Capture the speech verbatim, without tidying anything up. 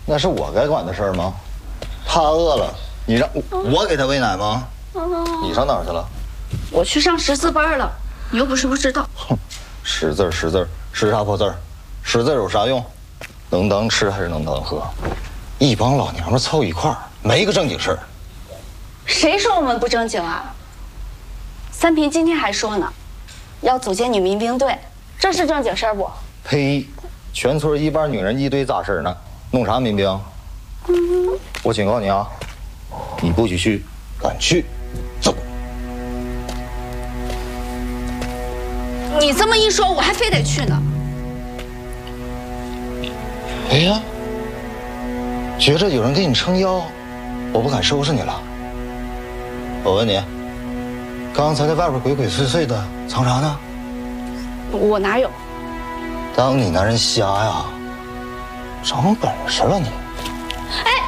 那是我该管的事儿吗？他饿了，你让我给他喂奶吗？你上哪儿去了？ 我去上识字班了，你又不是不知道。 哼，识字识字识啥破字儿？识字有啥用？能当吃还是能当喝？一帮老娘们凑一块儿，没个正经事儿。 谁说我们不正经啊？三平今天还说呢，要组建女民兵队，这是正经事儿不？ 呸！全村一半女人一堆杂事呢，弄啥民兵？嗯、我警告你啊，你不许去，敢去，走！ 你这么一说，我还非得去呢。 哎呀，觉着有人给你撑腰，我不敢收拾你了。我问你，刚才在外边鬼鬼祟祟的，藏啥呢？ 我哪有？ 当你那人瞎呀？长本事了你！